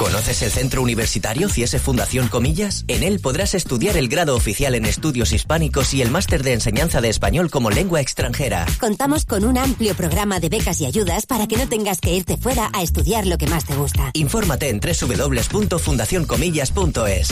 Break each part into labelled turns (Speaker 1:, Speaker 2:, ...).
Speaker 1: ¿Conoces el Centro Universitario Ciese Fundación Comillas? En él podrás estudiar el grado oficial en estudios hispánicos y el máster de enseñanza de español como lengua extranjera.
Speaker 2: Contamos con un amplio programa de becas y ayudas para que no tengas que irte fuera a estudiar lo que más te gusta.
Speaker 1: Infórmate en www.fundacioncomillas.es.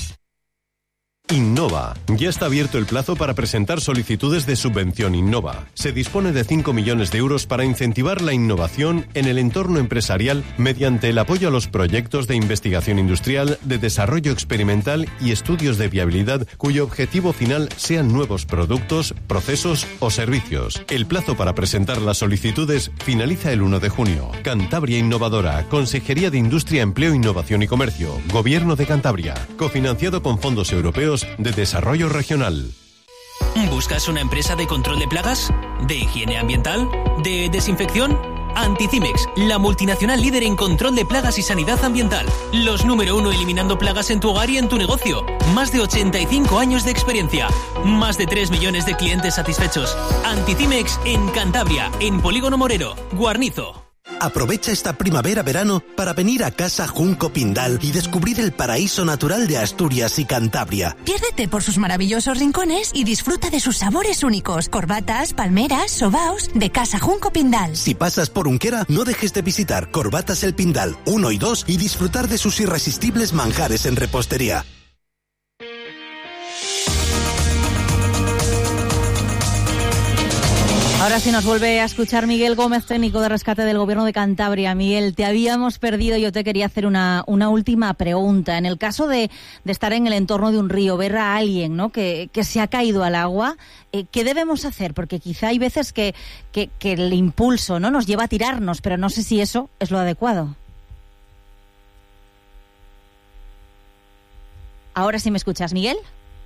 Speaker 3: Innova. Ya está abierto el plazo para presentar solicitudes de subvención Innova. Se dispone de 5 millones de euros para incentivar la innovación en el entorno empresarial mediante el apoyo a los proyectos de investigación industrial, de desarrollo experimental y estudios de viabilidad cuyo objetivo final sean nuevos productos, procesos o servicios. El plazo para presentar las solicitudes finaliza el 1 de junio. Cantabria Innovadora, Consejería de Industria, Empleo, Innovación y Comercio, Gobierno de Cantabria, cofinanciado con fondos europeos de desarrollo regional.
Speaker 4: ¿Buscas una empresa de control de plagas? ¿De higiene ambiental? ¿De desinfección? Anticimex, la multinacional líder en control de plagas y sanidad ambiental. Los número 1 eliminando plagas en tu hogar y en tu negocio. Más de 85 años de experiencia. Más de 3 millones de clientes satisfechos. Anticimex en Cantabria, en Polígono Morero, Guarnizo.
Speaker 5: Aprovecha esta primavera-verano para venir a Casa Junco Pindal y descubrir el paraíso natural de Asturias y Cantabria.
Speaker 6: Piérdete por sus maravillosos rincones y disfruta de sus sabores únicos. Corbatas, palmeras, sobaos de Casa Junco Pindal.
Speaker 5: Si pasas por Unquera, no dejes de visitar Corbatas El Pindal 1 y 2 y disfrutar de sus irresistibles manjares en repostería.
Speaker 7: Ahora sí nos vuelve a escuchar Miguel Gómez, técnico de rescate del Gobierno de Cantabria. Miguel, te habíamos perdido. Yo te quería hacer una última pregunta. En el caso de estar en el entorno de un río, ver a alguien, ¿no?, que se ha caído al agua, ¿qué debemos hacer? Porque quizá hay veces que el impulso, ¿no?, nos lleva a tirarnos, pero no sé si eso es lo adecuado. Ahora sí me escuchas, Miguel.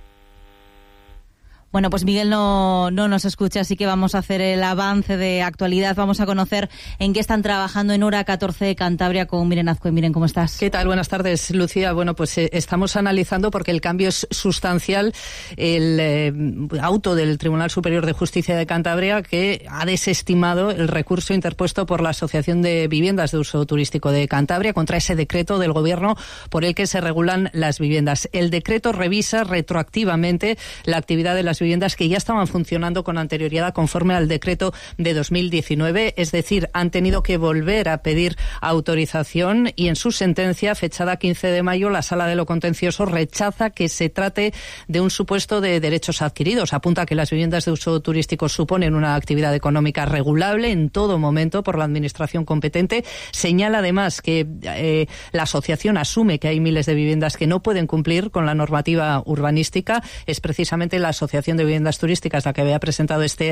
Speaker 7: Bueno, pues Miguel no nos escucha, así que vamos a hacer el avance de actualidad. Vamos a conocer en qué están trabajando en Hora 14 de Cantabria con Miren Azcue. Miren, ¿cómo estás?
Speaker 8: ¿Qué tal? Buenas tardes, Lucía. Bueno, pues estamos analizando, porque el cambio es sustancial, el auto del Tribunal Superior de Justicia de Cantabria, que ha desestimado el recurso interpuesto por la Asociación de Viviendas de Uso Turístico de Cantabria contra ese decreto del Gobierno por el que se regulan las viviendas. El decreto revisa retroactivamente la actividad de las viviendas que ya estaban funcionando con anterioridad conforme al decreto de 2019, es decir, han tenido que volver a pedir autorización, y en su sentencia, fechada 15 de mayo, la Sala de lo Contencioso rechaza que se trate de un supuesto de derechos adquiridos. Apunta que las viviendas de uso turístico suponen una actividad económica regulable en todo momento por la administración competente. Señala además que la asociación asume que hay miles de viviendas que no pueden cumplir con la normativa urbanística. Es precisamente la Asociación de Viviendas Turísticas la que había presentado este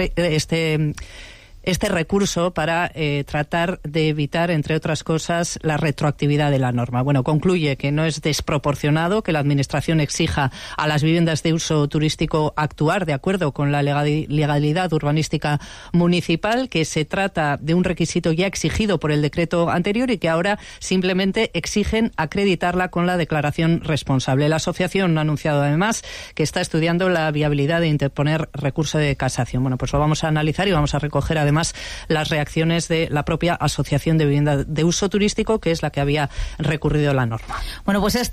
Speaker 8: recurso para tratar de evitar, entre otras cosas, la retroactividad de la norma. Bueno, concluye que no es desproporcionado que la Administración exija a las viviendas de uso turístico actuar de acuerdo con la legalidad urbanística municipal, que se trata de un requisito ya exigido por el decreto anterior y que ahora simplemente exigen acreditarla con la declaración responsable. La asociación ha anunciado además que está estudiando la viabilidad de interponer recurso de casación. Bueno, pues lo vamos a analizar y vamos a recoger además las reacciones de la propia Asociación de Vivienda de Uso Turístico, que es la que había recurrido a la norma.
Speaker 7: Bueno, pues